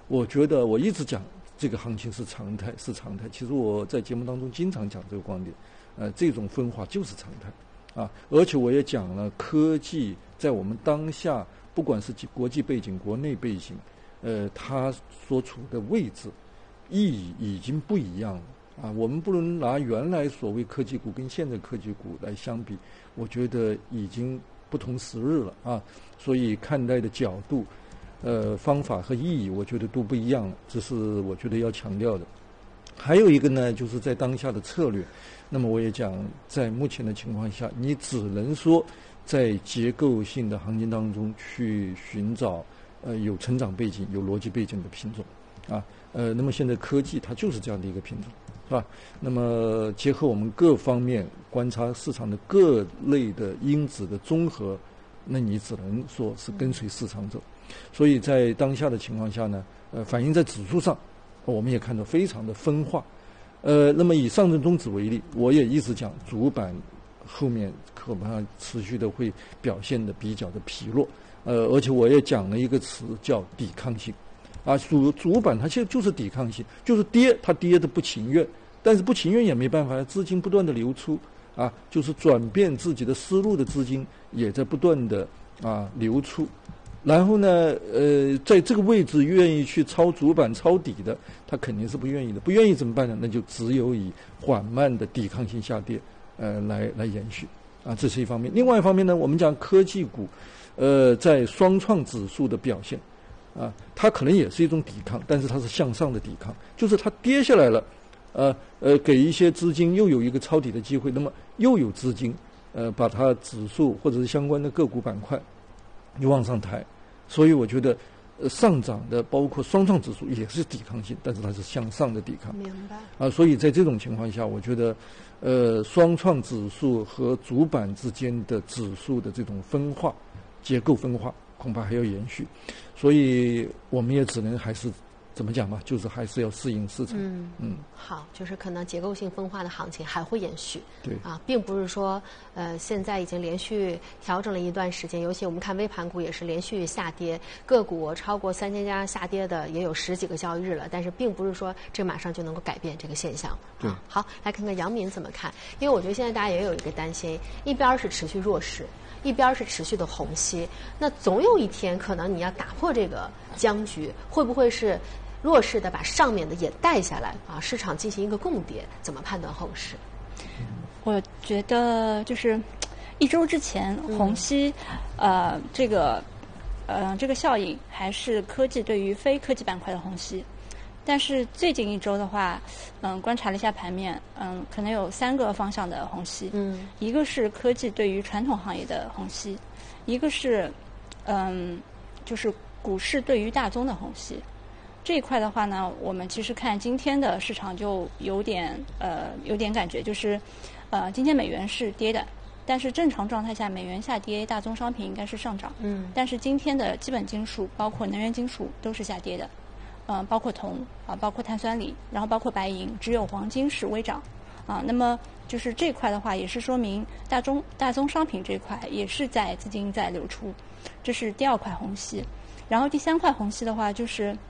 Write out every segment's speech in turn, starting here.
我觉得我一直讲这个行情是常态，是常态。其实我在节目当中经常讲这个观点，这种分化就是常态啊。而且我也讲了，科技在我们当下，不管是国际背景、国内背景，它所处的位置、意义已经不一样了啊。我们不能拿原来所谓科技股跟现在科技股来相比，我觉得已经不同时日了啊。所以看待的角度。方法和意义，我觉得都不一样了，这是我觉得要强调的。还有一个呢，就是在当下的策略。那么我也讲，在目前的情况下，你只能说在结构性的行情当中去寻找有成长背景、有逻辑背景的品种啊。那么现在科技它就是这样的一个品种，是吧？那么结合我们各方面观察市场的各类的因子的综合，那你只能说是跟随市场走。所以在当下的情况下呢，反映在指数上，我们也看到非常的分化。那么以上证综指为例，我也一直讲主板后面恐怕持续的会表现的比较的疲弱。而且我也讲了一个词叫抵抗性，啊，主板它其实就是抵抗性，就是跌，它跌的不情愿，但是不情愿也没办法，资金不断的流出，啊，就是转变自己的思路的资金也在不断的流出。然后呢，在这个位置愿意去抄主板、抄底的，他肯定是不愿意的。不愿意怎么办呢？那就只有以缓慢的抵抗性下跌，来延续啊，这是一方面。另外一方面呢，我们讲科技股，在双创指数的表现，啊，它可能也是一种抵抗，但是它是向上的抵抗，就是它跌下来了，给一些资金又有一个抄底的机会，那么又有资金，把它指数或者是相关的个股板块。你往上抬，所以我觉得，上涨的包括双创指数也是抵抗性，但是它是向上的抵抗。 明白。 啊，所以在这种情况下，我觉得，双创指数和主板之间的指数的这种分化、结构分化，恐怕还要延续。所以我们也只能还是。怎么讲嘛，就是还是要适应市场。 好，就是可能结构性分化的行情还会延续。 对啊，并不是说现在已经连续调整了一段时间，尤其我们看微盘股也是连续下跌，个股超过3000家下跌的也有10几个交易日了，但是并不是说这马上就能够改变这个现象。 对， 好，来看看杨敏怎么看，因为我觉得现在大家也有一个担心，一边是持续弱势。一边是持续的虹吸，那总有一天可能你要打破这个僵局，会不会是弱势的把上面的也带下来啊？市场进行一个共跌，怎么判断后市？ 我觉得就是1周之前虹吸，这个效应还是科技对于非科技板块的虹吸。但是最近1周的话，观察了一下盘面，可能有3个方向的虹吸，一个是科技对于传统行业的虹吸，一个是，就是股市对于大宗的虹吸。这一块的话呢，我们其实看今天的市场就有点感觉，就是今天美元是跌的，但是正常状态下美元下跌，大宗商品应该是上涨，但是今天的基本金属包括能源金属都是下跌的。包括铜啊，包括碳酸锂，然后包括白银，只有黄金是微涨啊。那么就是这块的话，也是说明大宗商品这块也是在资金在流出，这是第2块虹吸。然后第3块虹吸的话，就是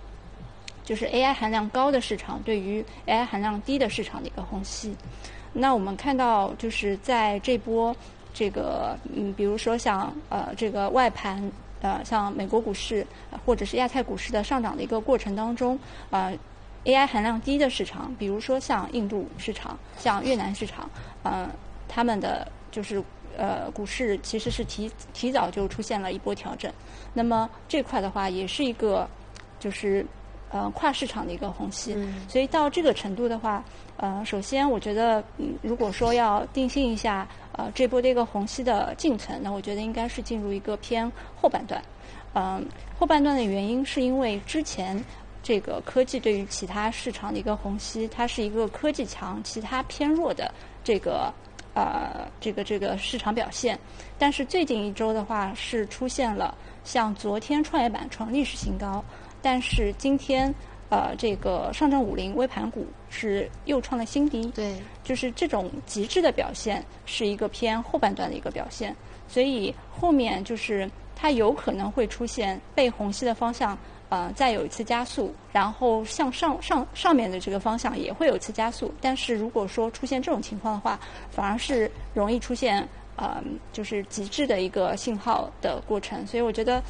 AI 含量高的市场对于 AI 含量低的市场的一个虹吸。那我们看到就是在这波这个比如说像这个外盘。像美国股市或者是亚太股市的上涨的一个过程当中，AI 含量低的市场，比如说像印度市场、像越南市场，他们的就是股市其实是提早就出现了一波调整。那么这块的话，也是一个就是跨市场的一个虹吸。所以到这个程度的话，首先我觉得，如果说要定性一下。这波的一个虹吸的进程，那我觉得应该是进入一个偏后半段。后半段的原因是因为之前这个科技对于其他市场的一个虹吸，它是一个科技强，其他偏弱的这个市场表现。但是最近1周的话，是出现了像昨天创业板创历史新高，但是今天。这个上证50微盘股是又创了新低， 对， 就是这种极致的表现是一个偏后半段的一个表现，所以后面就是它有可能会出现被虹吸的方向再有一次加速，然后向上面的这个方向也会有一次加速。但是如果说出现这种情况的话，反而是容易出现就是极致的一个信号的过程。所以我觉得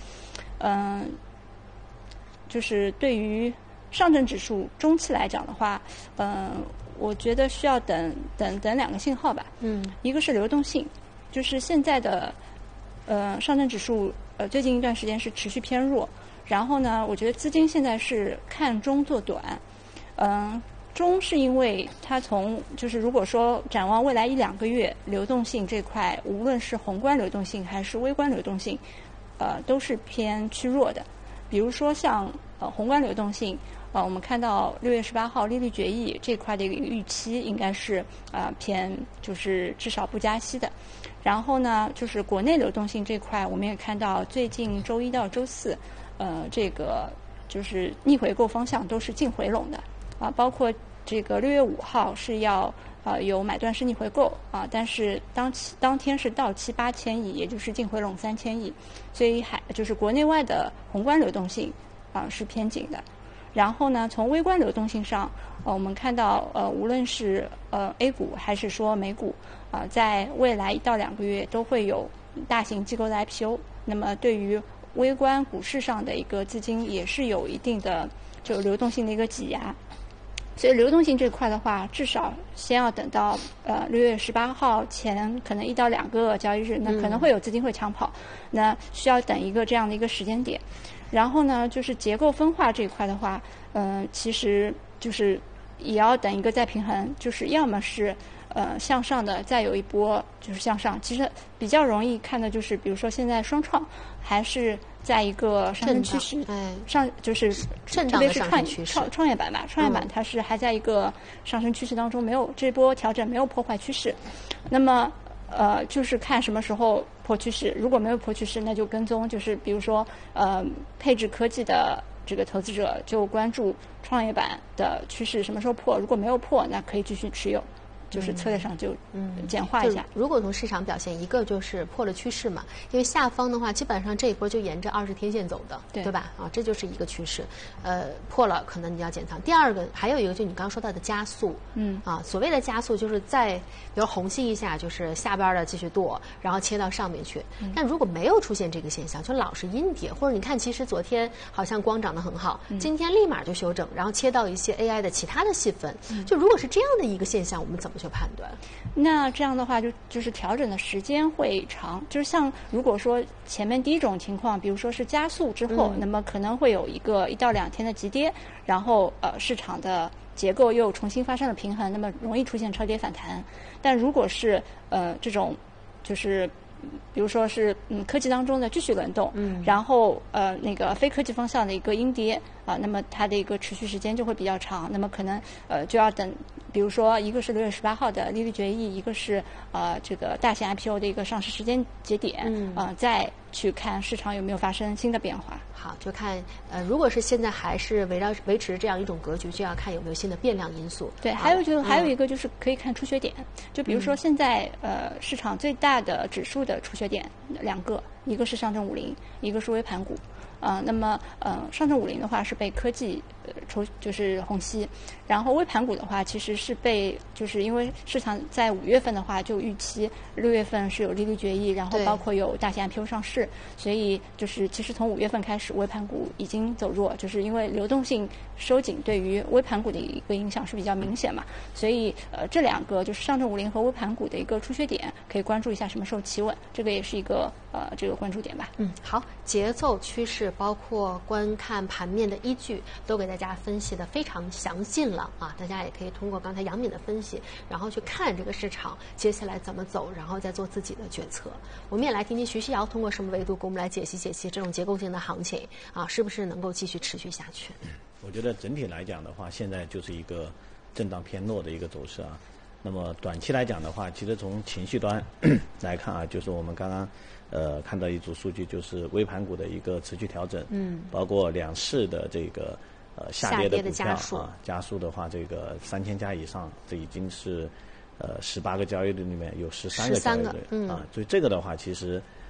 就是对于上证指数中期来讲的话，我觉得需要等2个信号吧。一个是流动性，就是现在的上证指数最近一段时间是持续偏弱。然后呢，我觉得资金现在是看中做短，中是因为它就是如果说展望未来1-2个月，流动性这块，无论是宏观流动性还是微观流动性，都是偏趋弱的。比如说像宏观流动性，我们看到6月18号利率决议这块的一个预期应该是偏就是至少不加息的。然后呢，就是国内流动性这块，我们也看到最近周1到周4。这个就是逆回购方向都是净回笼的包括这个6月5号是要有买断式逆回购但是当天是到期8000亿，也就是净回笼3000亿，所以就是国内外的宏观流动性是偏紧的。然后呢，从微观流动性上，我们看到无论是A 股还是说美股在未来1到2个月都会有大型机构的 IPO， 那么对于微观股市上的一个资金也是有一定的就流动性的一个挤压，所以流动性这块的话，至少先要等到6月18号前可能1到2个交易日，那可能会有资金会抢跑，那需要等一个这样的一个时间点。然后呢，就是结构分化这一块的话，其实就是也要等一个再平衡，就是要么是向上的再有一波就是向上，其实比较容易看的就是比如说现在双创还是在一个上升趋势，上就是特别是创业板吧，创业板它是还在一个上升趋势当中，没有这波调整没有破坏趋势。那么就是看什么时候破趋势，如果没有破趋势，那就跟踪，就是比如说配置科技的这个投资者就关注创业板的趋势什么时候破，如果没有破，那可以继续持有。就是策略上就简化一下。 如果从市场表现，一个就是破了趋势嘛，因为下方的话，基本上这一波就沿着20天线走的，对吧？这就是一个趋势。破了可能你要减仓。第二个还有一个就你刚刚说到的加速，所谓的加速就是在比如红心一下，就是下边的继续剁，然后切到上面去。但如果没有出现这个现象，就老是阴跌，或者你看其实昨天好像光涨得很好，今天立马就休整，然后切到一些 AI 的其他的细分。就如果是这样的一个现象，我们怎么去判断？ 那这样的话就是调整的时间会长，就是像如果说前面第一种情况，比如说是加速之后，那么可能会有一个1到2天的急跌，然后市场的结构又重新发生了平衡，那么容易出现超跌反弹。但如果是这种就是比如说是科技当中的继续轮动，然后那个非科技方向的一个阴跌那么它的一个持续时间就会比较长，那么可能就要等，比如说一个是6月18号的利率决议，一个是这个大型 IPO 的一个上市时间节点，再去看市场有没有发生新的变化。 好，就看如果是现在还是维持这样一种格局，就要看有没有新的变量因素。 对，还有一个就是可以看出血点，就比如说现在市场最大的指数的出血点2个，一个是上证50，一个是微盘股。那么上证50的话是被科技就是虹吸，然后微盘股的话其实是被就是因为市场在5月份的话就预期6月份是有利率决议，然后包括有大型 IPO 上市，所以就是其实从5月份开始微盘股已经走弱，就是因为流动性收紧对于微盘股的一个影响是比较明显嘛，所以这2个就是上证50和微盘股的一个出血点可以关注一下什么时候企稳，这个也是一个这个关注点吧。 好，节奏趋势包括观看盘面的依据都给大家分析的非常详尽了大家也可以通过刚才杨敏的分析，然后去看这个市场接下来怎么走，然后再做自己的决策。我们也来听听徐希瑶通过什么维度给我们来解析这种结构性的行情是不是能够继续持续下去。 我觉得整体来讲的话，现在就是一个震荡偏弱的一个走势那么短期来讲的话，其实从情绪端来看就是我们刚刚看到一组数据，就是微盘股的一个持续调整，包括两市的这个下跌的股票加速的话，这个3000家以上，这已经是18个交易日里面有13个交易日所以这个的话，其实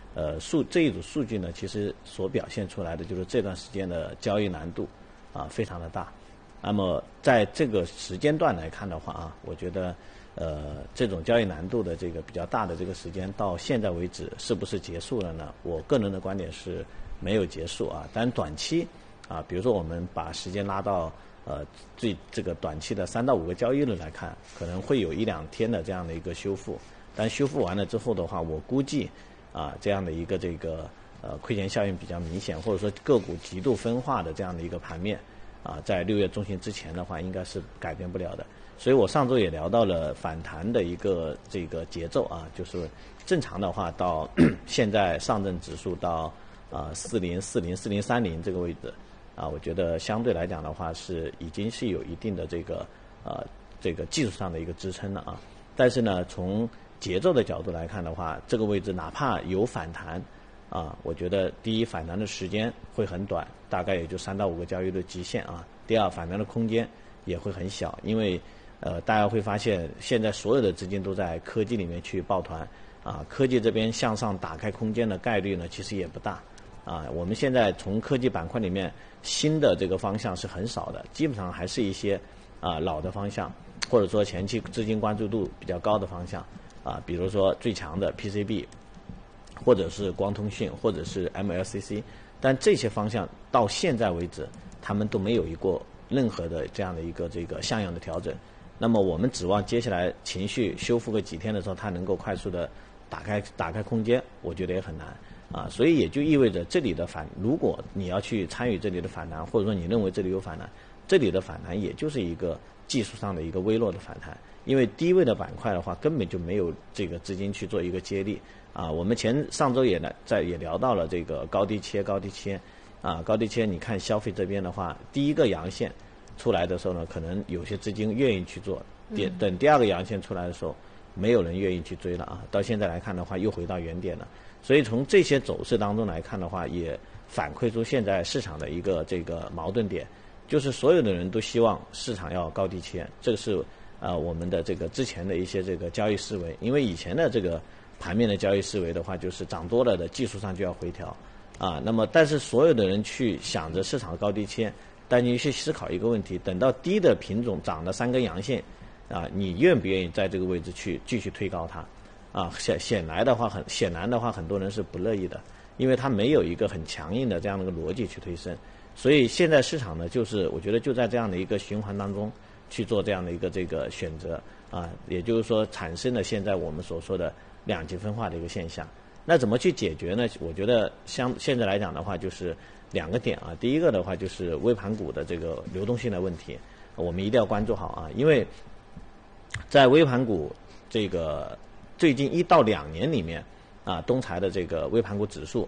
这一组数据呢，其实所表现出来的就是这段时间的交易难度非常的大。那么在这个时间段来看的话我觉得这种交易难度的这个比较大的这个时间到现在为止是不是结束了呢？我个人的观点是没有结束但短期比如说我们把时间拉到这个短期的3到5个交易日来看，可能会有1-2天的这样的一个修复，但修复完了之后的话，我估计这样的一个这个亏钱效应比较明显，或者说个股极度分化的这样的一个盘面在6月中旬之前的话，应该是改变不了的。所以我上周也聊到了反弹的一个这个节奏就是正常的话到现在上证指数到4040、4030这个位置我觉得相对来讲的话是已经是有一定的这个技术上的一个支撑了但是呢，从节奏的角度来看的话，这个位置哪怕有反弹我觉得第一反弹的时间会很短，大概也就3到5个交易日极限第二反弹的空间也会很小，因为大家会发现现在所有的资金都在科技里面去抱团科技这边向上打开空间的概率呢其实也不大我们现在从科技板块里面新的这个方向是很少的，基本上还是一些老的方向，或者说前期资金关注度比较高的方向比如说最强的 PCB， 或者是光通讯，或者是 MLCC， 但这些方向到现在为止，他们都没有过任何的这样的一个这个像样的调整。那么我们指望接下来情绪修复个几天的时候，它能够快速的打开空间，我觉得也很难所以也就意味着这里的如果你要去参与这里的反弹，或者说你认为这里有反弹，这里的反弹也就是一个技术上的一个微弱的反弹，因为低位的板块的话根本就没有这个资金去做一个接力我们上周也聊到了这个高低切高低切你看消费这边的话，第一个阳线出来的时候呢，可能有些资金愿意去做，等第二个阳线出来的时候，没有人愿意去追了到现在来看的话，又回到原点了。所以从这些走势当中来看的话，也反馈出现在市场的一个这个矛盾点，就是所有的人都希望市场要高低切，这个是我们的这个之前的一些这个交易思维，因为以前的这个盘面的交易思维的话，就是涨多了的技术上就要回调那么但是所有的人去想着市场高低切，但你去思考一个问题，等到低的品种涨了3根阳线你愿不愿意在这个位置去继续推高它显然的话很多人是不乐意的，因为它没有一个很强硬的这样的一个逻辑去推升。所以现在市场呢，就是我觉得就在这样的一个循环当中去做这样的一个这个选择也就是说产生了现在我们所说的两极分化的一个现象。那怎么去解决呢？我觉得现在来讲的话，就是2个点第一个的话就是微盘股的这个流动性的问题，我们一定要关注好因为在微盘股这个最近1到2年里面东财的这个微盘股指数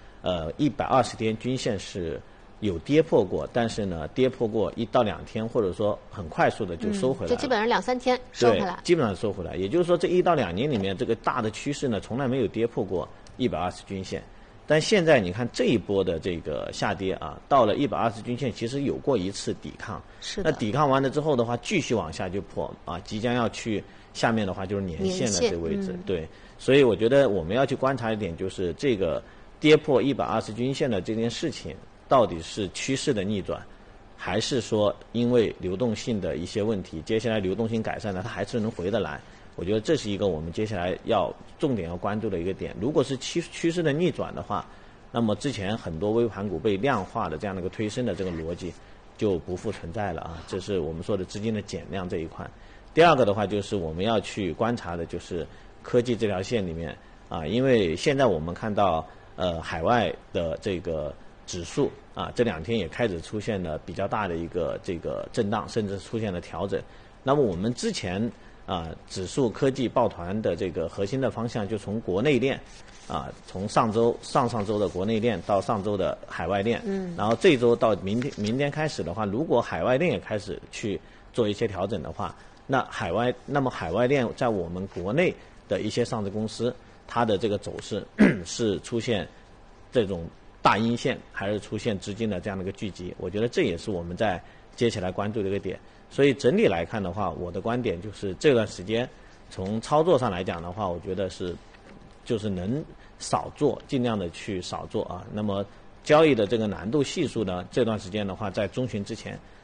120天均线是有跌破过，但是呢跌破过1到2天，或者说很快速的就收回来了， 就基本上2-3天收回来， 对，基本上收回来。也就是说这1到2年里面这个大的趋势呢从来没有跌破过120均线。但现在你看这一波的这个下跌到了120均线，其实有过一次抵抗， 是的。 那抵抗完了之后的话，继续往下就破即将要去下面的话就是年线的这个位置对，所以我觉得我们要去观察一点，就是这个跌破120均线的这件事情到底是趋势的逆转，还是说因为流动性的一些问题，接下来流动性改善了，它还是能回得来。我觉得这是一个我们接下来重点要关注的一个点。如果是趋势的逆转的话，那么之前很多微盘股被量化的这样的一个推升的这个逻辑就不复存在了这是我们说的资金的减量这一块。第二个的话就是我们要去观察的就是科技这条线里面因为现在我们看到海外的这个指数这2天也开始出现了比较大的一个这个震荡，甚至出现了调整。那么我们之前指数科技抱团的这个核心的方向，就从国内链从上上周的国内链到上周的海外链，然后这周到明天开始的话，如果海外链也开始去做一些调整的话，那么海外链在我们国内的一些上市公司，它的这个走势是出现这种大阴线，还是出现资金的这样的一个聚集，我觉得这也是我们在接下来关注的一个点。所以整体来看的话，我的观点就是这段时间从操作上来讲的话，我觉得就是能少做，尽量的去少做啊。那么交易的这个难度系数呢，这段时间的话，在中旬之前